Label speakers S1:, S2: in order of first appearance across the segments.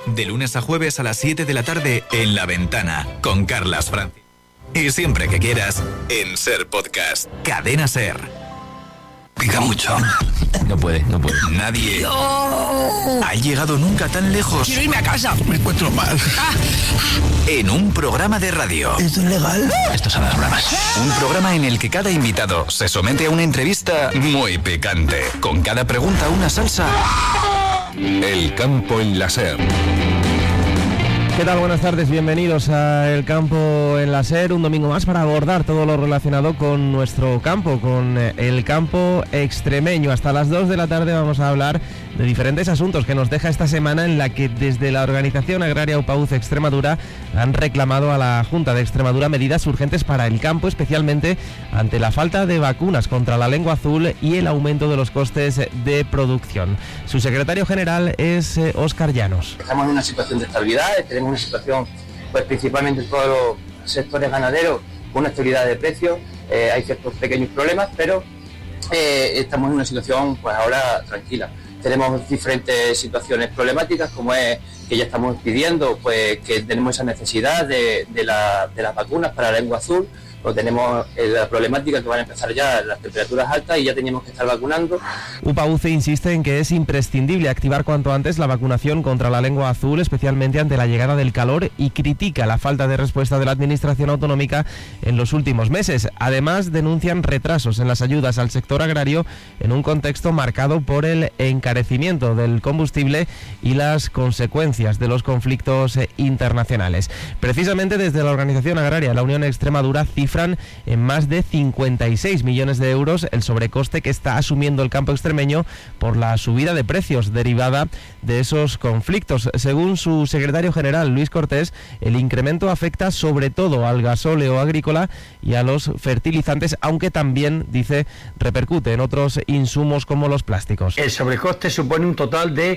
S1: de lunes a jueves a las 7 de la tarde en La Ventana, con Carlas Francis. Y siempre que quieras, en Ser Podcast. Cadena Ser. Pica mucho.
S2: No puede.
S1: Nadie ha llegado nunca tan lejos.
S3: Quiero irme a casa.
S4: Me encuentro mal.
S1: En un programa de radio.
S4: ¿Esto es legal?
S2: Esto son las bromas.
S1: Un programa en el que cada invitado se somete a una entrevista muy picante. Con cada pregunta una salsa. El campo en la Ser.
S5: ¿Qué tal? Buenas tardes, bienvenidos a El Campo en la Ser, un domingo más para abordar todo lo relacionado con nuestro campo, con el campo extremeño. Hasta las 2 de la tarde vamos a hablar de diferentes asuntos que nos deja esta semana, en la que desde la Organización Agraria UPAUCE Extremadura han reclamado a la Junta de Extremadura medidas urgentes para el campo, especialmente ante la falta de vacunas contra la lengua azul y el aumento de los costes de producción. Su secretario general es Óscar Llanos.
S6: Estamos en una situación de estabilidad, tenemos una situación, pues principalmente en todos los sectores ganaderos, con una estabilidad de precios. Hay ciertos pequeños problemas, pero estamos en una situación pues ahora tranquila. Tenemos diferentes situaciones problemáticas, como es que ya estamos pidiendo pues que tenemos esa necesidad de las vacunas para la lengua azul. O tenemos la problemática que van a empezar ya las temperaturas altas y ya teníamos que estar vacunando.
S5: UPAUCE insiste en que es imprescindible activar cuanto antes la vacunación contra la lengua azul, especialmente ante la llegada del calor, y critica la falta de respuesta de la Administración autonómica en los últimos meses. Además, denuncian retrasos en las ayudas al sector agrario en un contexto marcado por el encarecimiento del combustible y las consecuencias de los conflictos internacionales. Precisamente desde la Organización Agraria, la Unión Extremadura, cifran en más de 56 millones de euros el sobrecoste que está asumiendo el campo extremeño por la subida de precios derivada de esos conflictos. Según su secretario general, Luis Cortés, el incremento afecta sobre todo al gasóleo agrícola y a los fertilizantes, aunque también, dice, repercute en otros insumos como los plásticos.
S7: El sobrecoste supone un total de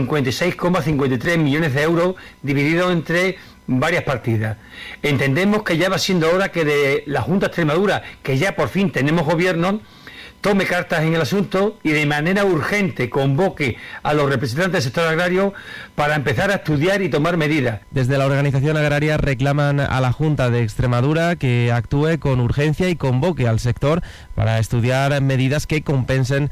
S7: 56,53 millones de euros dividido entre varias partidas. Entendemos que ya va siendo hora que de la Junta de Extremadura, que ya por fin tenemos gobierno, tome cartas en el asunto y de manera urgente convoque a los representantes del sector agrario para empezar a estudiar y tomar medidas.
S5: Desde la Organización Agraria reclaman a la Junta de Extremadura que actúe con urgencia y convoque al sector para estudiar medidas que compensen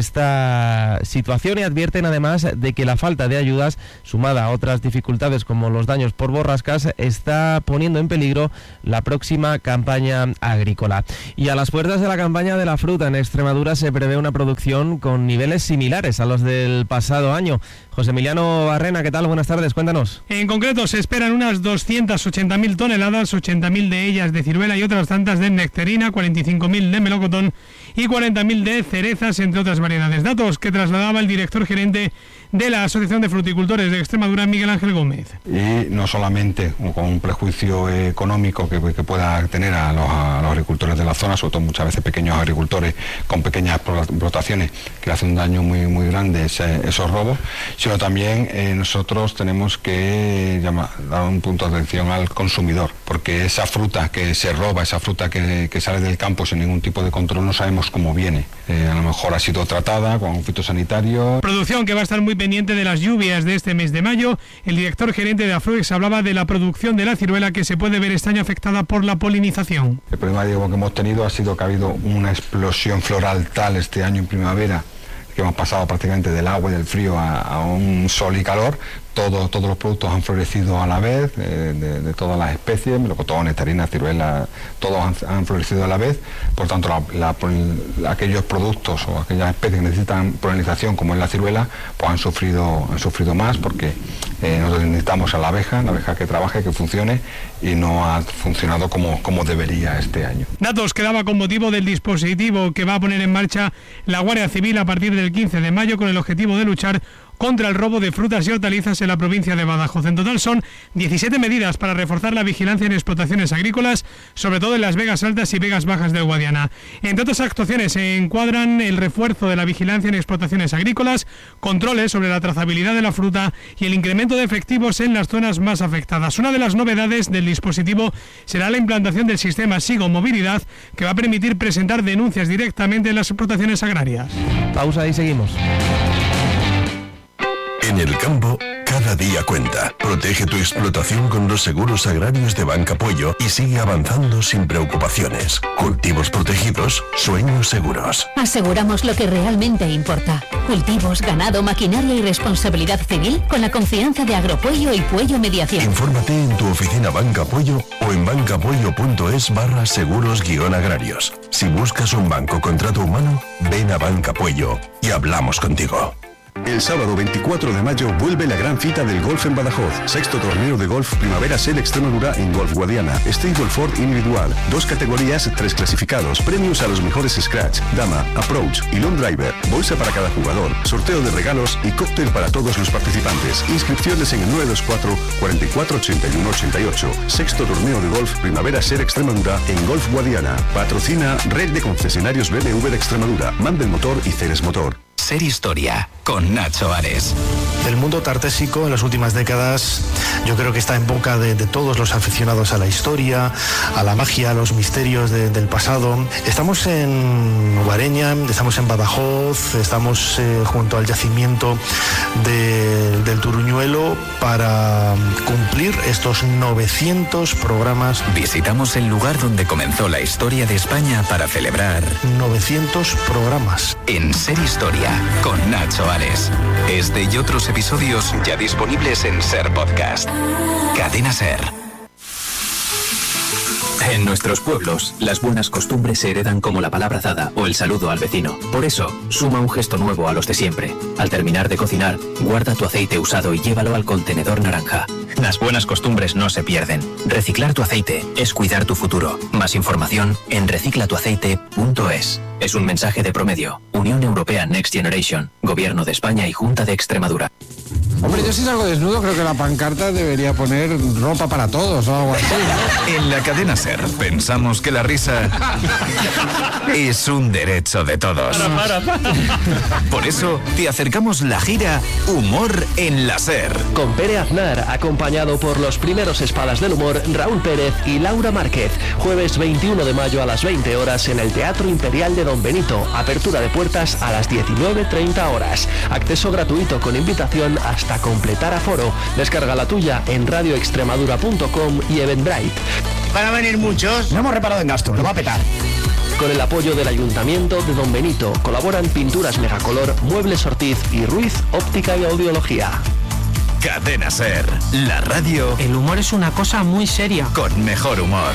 S5: esta situación, y advierten además de que la falta de ayudas, sumada a otras dificultades como los daños por borrascas, está poniendo en peligro la próxima campaña agrícola. Y a las puertas de la campaña de la fruta en Extremadura se prevé una producción con niveles similares a los del pasado año. José Emiliano Barrena, ¿qué tal? Buenas tardes, cuéntanos.
S8: En concreto, se esperan unas 280.000 toneladas, 80.000 de ellas de ciruela y otras tantas de nectarina, 45.000 de melocotón y 40.000 de cerezas, entre otras variedades. Datos que trasladaba el director gerente de la Asociación de Fruticultores de Extremadura, Miguel Ángel Gómez.
S9: Y no solamente con un prejuicio económico que pueda tener a los agricultores de la zona, sobre todo muchas veces pequeños agricultores con pequeñas explotaciones que le hacen un daño muy grande esos robos, sino también nosotros tenemos que dar un punto de atención al consumidor, porque esa fruta que se roba, esa fruta que sale del campo sin ningún tipo de control, no sabemos cómo viene. A lo mejor ha sido tratada con un fitosanitario.
S8: Producción que va a estar muy pendiente de las lluvias de este mes de mayo. El director gerente de Afruex hablaba de la producción de la ciruela, que se puede ver este año afectada por la polinización.
S9: El problema, Diego, que hemos tenido ha sido que ha habido una explosión floral tal este año en primavera, que hemos pasado prácticamente del agua y del frío a un sol y calor. Todos los productos han florecido a la vez, de todas las especies, melocotón, nectarina, ciruela, todos han florecido a la vez. Por tanto, aquellos productos o aquellas especies que necesitan polinización, como es la ciruela, pues han sufrido más, porque nosotros necesitamos a la abeja que trabaje, que funcione, y no ha funcionado como debería este año.
S8: Datos que daba con motivo del dispositivo que va a poner en marcha la Guardia Civil a partir del 15 de mayo con el objetivo de luchar contra el robo de frutas y hortalizas en la provincia de Badajoz. En total son 17 medidas para reforzar la vigilancia en explotaciones agrícolas, sobre todo en las Vegas Altas y Vegas Bajas del Guadiana. Entre otras actuaciones se encuadran el refuerzo de la vigilancia en explotaciones agrícolas, controles sobre la trazabilidad de la fruta y el incremento de efectivos en las zonas más afectadas. Una de las novedades del dispositivo será la implantación del sistema Sigo Movilidad, que va a permitir presentar denuncias directamente en las explotaciones agrarias.
S5: Pausa y seguimos.
S3: En el campo, cada día cuenta. Protege tu explotación con los seguros agrarios de Banca Puello y sigue avanzando sin preocupaciones. Cultivos protegidos, sueños seguros.
S4: Aseguramos lo que realmente importa. Cultivos, ganado, maquinaria y responsabilidad civil con la confianza de Agropuello y Puello Mediación.
S3: Infórmate en tu oficina Banca Puello o en bancapuello.es/seguros-agrarios. Si buscas un banco contrato humano, ven a Banca Puello y hablamos contigo.
S10: El sábado 24 de mayo vuelve la gran cita del golf en Badajoz. 6º torneo de golf Primavera Ser Extremadura en Golf Guadiana. Stable Ford individual. 2 categorías, 3 clasificados. Premios a los mejores scratch, dama, approach y long driver. Bolsa para cada jugador. Sorteo de regalos y cóctel para todos los participantes. Inscripciones en el 924 44 81 88. 6º torneo de golf Primavera Ser Extremadura en Golf Guadiana. Patrocina Red de Concesionarios BMW de Extremadura. Mandel Motor y Ceres Motor.
S1: Ser Historia, con Nacho Ares.
S11: El mundo tartésico en las últimas décadas yo creo que está en boca de todos los aficionados a la historia, a la magia, a los misterios del pasado. Estamos en Ubareña, estamos en Badajoz, estamos junto al yacimiento del Turuñuelo para cumplir estos 900 programas.
S1: Visitamos el lugar donde comenzó la historia de España para celebrar
S11: 900 programas.
S1: En Ser Historia, con Nacho Ares. Este y otros episodios ya disponibles en Ser Podcast. Cadena Ser. En nuestros pueblos, las buenas costumbres se heredan como la palabra dada o el saludo al vecino. Por eso, suma un gesto nuevo a los de siempre. Al terminar de cocinar, guarda tu aceite usado y llévalo al contenedor naranja. Las buenas costumbres no se pierden. Reciclar tu aceite es cuidar tu futuro. Más información en reciclatuaceite.es. Es un mensaje de Promedio, Unión Europea Next Generation, Gobierno de España y Junta de Extremadura.
S12: Hombre, yo si salgo desnudo creo que la pancarta debería poner ropa para todos o algo así, ¿no?
S1: En la cadena SER pensamos que la risa es un derecho de todos.
S13: Para.
S1: Por eso te acercamos la gira Humor en la SER.
S14: Con Pere Aznar, acompañado por los primeros espadas del humor, Raúl Pérez y Laura Márquez. Jueves 21 de mayo a las 20 horas en el Teatro Imperial de Don Benito. Apertura de puertas a las 19:30 horas. Acceso gratuito con invitación hasta completar aforo. Descarga la tuya en radioextremadura.com y Eventbrite.
S15: Van a venir muchos. No hemos reparado en gasto, lo va a petar.
S14: Con el apoyo del Ayuntamiento de Don Benito colaboran Pinturas Megacolor, Muebles Ortiz y Ruiz Óptica y Audiología.
S1: Cadena SER, la radio.
S16: El humor es una cosa muy seria.
S1: Con mejor humor.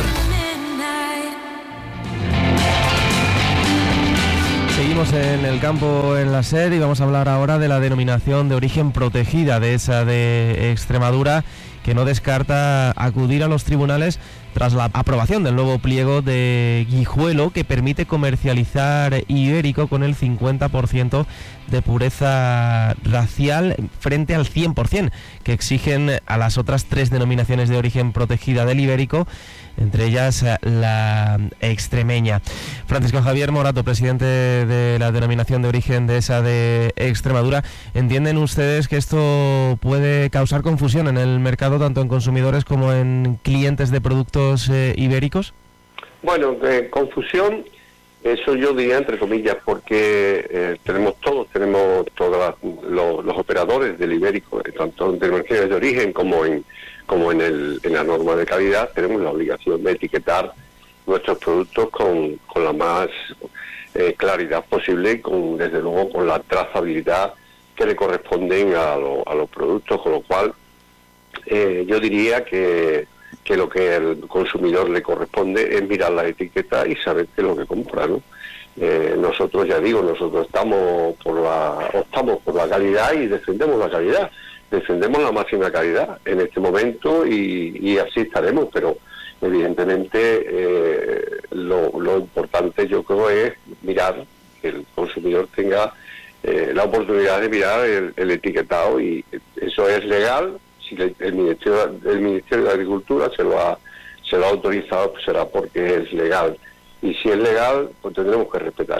S5: Seguimos en el campo en la SER y vamos a hablar ahora de la denominación de origen protegida de esa de Extremadura, que no descarta acudir a los tribunales tras la aprobación del nuevo pliego de Guijuelo, que permite comercializar ibérico con el 50% de pureza racial frente al 100% que exigen a las otras 3 denominaciones de origen protegida del ibérico, entre ellas la extremeña. Francisco Javier Morato, presidente de la denominación de origen de esa de Extremadura, ¿entienden ustedes que esto puede causar confusión en el mercado, tanto en consumidores como en clientes de productos ibéricos?
S17: Bueno, confusión, eso yo diría entre comillas, porque tenemos todos los operadores del ibérico, tanto en denominaciones de origen como en la norma de calidad, tenemos la obligación de etiquetar nuestros productos con la más claridad posible y desde luego con la trazabilidad que le corresponden a los productos, con lo cual yo diría que lo que al consumidor le corresponde es mirar la etiqueta y saber qué es lo que compra, ¿no? Nosotros, ya digo, optamos por la calidad y defendemos la calidad. Defendemos la máxima calidad en este momento y así estaremos, pero evidentemente lo importante yo creo es mirar, que el consumidor tenga la oportunidad de mirar el etiquetado, y eso es legal. Si el Ministerio de Agricultura se lo ha autorizado, pues será porque es legal, y si es legal pues tendremos que respetar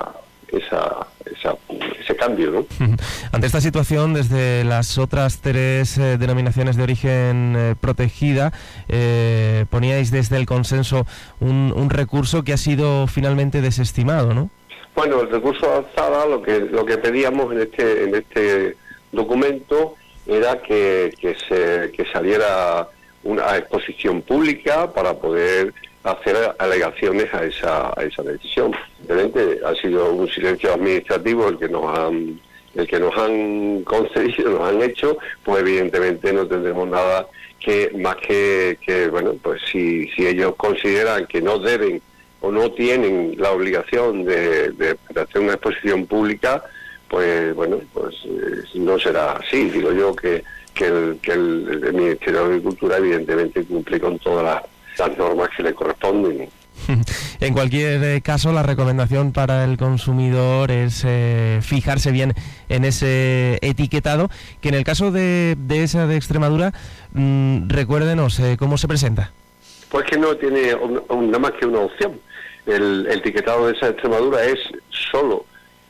S17: ese cambio, ¿no?
S5: Ante esta situación, desde las otras 3 denominaciones de origen protegida, poníais desde el consenso un recurso que ha sido finalmente desestimado, ¿no?
S17: Bueno, el recurso de alzada, lo que pedíamos en este documento era que saliera una exposición pública para poder hacer alegaciones a esa decisión. Realmente ha sido un silencio administrativo el que nos han concedido, nos han hecho, pues evidentemente no tendremos nada más que bueno, pues si ellos consideran que no deben o no tienen la obligación de hacer una exposición pública, pues bueno, pues no será así. Digo yo que el Ministerio de Agricultura evidentemente cumple con todas las normas que le corresponden.
S5: En cualquier caso, la recomendación para el consumidor es fijarse bien en ese etiquetado, que en el caso de esa de Extremadura, recuérdenos cómo se presenta.
S17: Pues que no tiene nada más que una opción. El etiquetado de esa de Extremadura es solo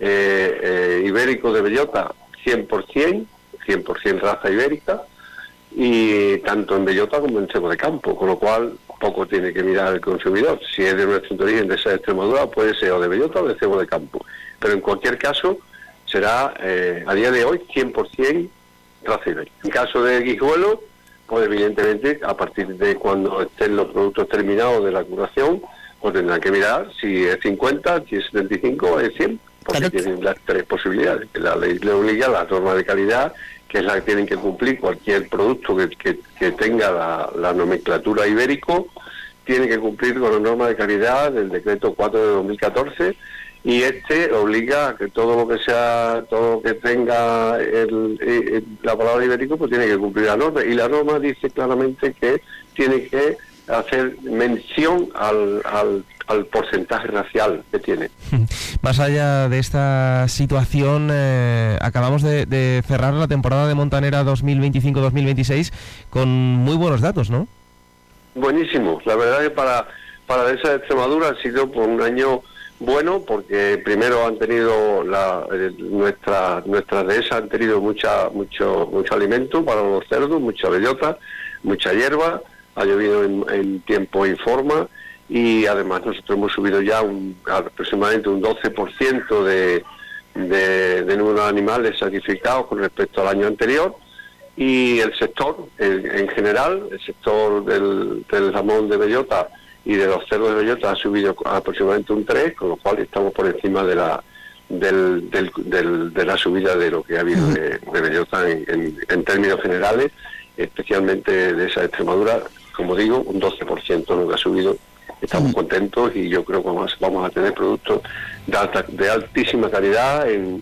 S17: ibérico de bellota 100% raza ibérica, y tanto en bellota como en cebo de campo, con lo cual poco tiene que mirar el consumidor. Si es de nuestro origen de esa de Extremadura, puede ser o de bellota o de cebo de campo, pero en cualquier caso será a día de hoy 100% raza ibérica. En caso de guijuelo, pues evidentemente a partir de cuando estén los productos terminados de la curación, pues tendrán que mirar si es 50, si es 75 o es 100, porque tienen las tres posibilidades. La ley le obliga a las normas de calidad, que es la que tienen que cumplir cualquier producto que tenga la nomenclatura ibérico, tiene que cumplir con la norma de calidad del decreto 4 de 2014, y obliga a que todo lo que tenga la palabra ibérico, pues tiene que cumplir la norma, y la norma dice claramente que tiene que hacer mención al porcentaje racial que tiene.
S5: Más allá de esta situación, acabamos de cerrar la temporada de Montanera 2025-2026 con muy buenos datos, ¿no?
S17: Buenísimo. La verdad que para la dehesa de Extremadura ha sido por un año bueno, porque primero han tenido nuestras dehesas han tenido mucho alimento para los cerdos, mucha bellota, mucha hierba, ha llovido en tiempo y forma, y además nosotros hemos subido ya aproximadamente un 12% de número de animales sacrificados con respecto al año anterior, y el sector en general, el sector del jamón de bellota y de los cerdos de bellota ha subido aproximadamente un 3%, con lo cual estamos por encima de la subida de lo que ha habido de bellota en términos generales, especialmente de esa Extremadura. Como digo, un 12% lo que ha subido. Estamos contentos, y yo creo que vamos a tener productos de altísima calidad en